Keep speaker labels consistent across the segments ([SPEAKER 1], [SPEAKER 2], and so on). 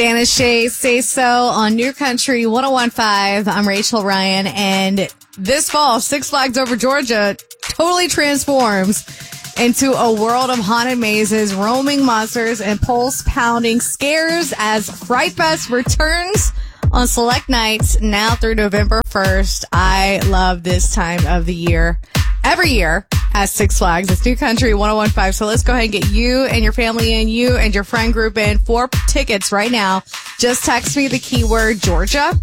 [SPEAKER 1] Anna Shea Say So on New Country 101.5. I'm Rachel Ryan, and this fall, Six Flags Over Georgia totally transforms into a world of haunted mazes, roaming monsters, and pulse-pounding scares as Fright Fest returns on select nights now through November 1st. I love this time of the year. Every year at Six Flags. It's New Country 101.5. So let's go ahead and get you and your family in, you and your friend group in for tickets right now. Just text me the keyword Georgia,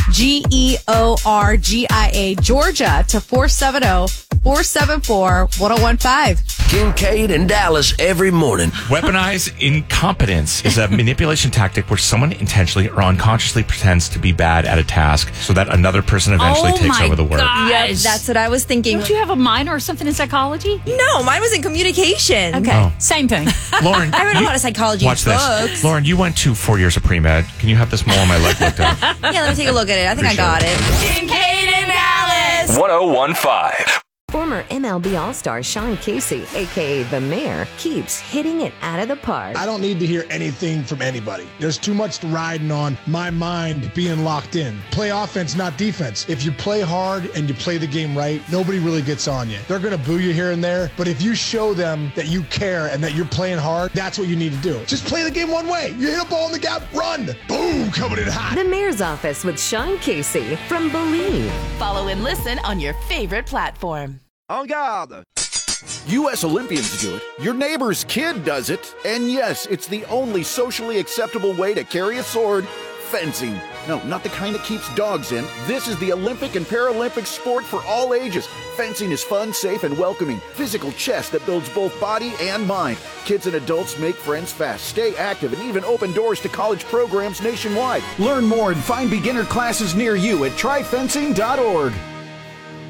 [SPEAKER 1] Georgia, Georgia to 470-474-1015.
[SPEAKER 2] Kincaid and Dallas every morning.
[SPEAKER 3] Weaponized incompetence is a manipulation tactic where someone intentionally or unconsciously pretends to be bad at a task so that another person eventually takes over the work.
[SPEAKER 4] Yep, that's what I was thinking.
[SPEAKER 5] Don't you have a minor or something in psychology?
[SPEAKER 4] No, mine was in communication.
[SPEAKER 5] Okay, Same thing.
[SPEAKER 3] Lauren,
[SPEAKER 4] I read a lot of psychology
[SPEAKER 3] watch
[SPEAKER 4] books.
[SPEAKER 3] This. Lauren, you went to 4 years of pre-med. Can you have this mole on my leg looked at?
[SPEAKER 4] Yeah, let me take a look at it. I think I got it.
[SPEAKER 5] Kincaid and Dallas.
[SPEAKER 2] 101.5.
[SPEAKER 6] Former MLB All-Star Sean Casey, a.k.a. The Mayor, keeps hitting it out of the park.
[SPEAKER 7] I don't need to hear anything from anybody. There's too much riding on my mind being locked in. Play offense, not defense. If you play hard and you play the game right, nobody really gets on you. They're going to boo you here and there, but if you show them that you care and that you're playing hard, that's what you need to do. Just play the game one way. You hit a ball in the gap, run. Boom, coming in hot.
[SPEAKER 6] The Mayor's Office with Sean Casey from Believe.
[SPEAKER 8] Follow and listen on your favorite platform.
[SPEAKER 9] En garde! U.S. Olympians do it. Your neighbor's kid does it. And yes, it's the only socially acceptable way to carry a sword. Fencing. No, not the kind that keeps dogs in. This is the Olympic and Paralympic sport for all ages. Fencing is fun, safe, and welcoming. Physical chess that builds both body and mind. Kids and adults make friends fast, stay active, and even open doors to college programs nationwide. Learn more and find beginner classes near you at tryfencing.org.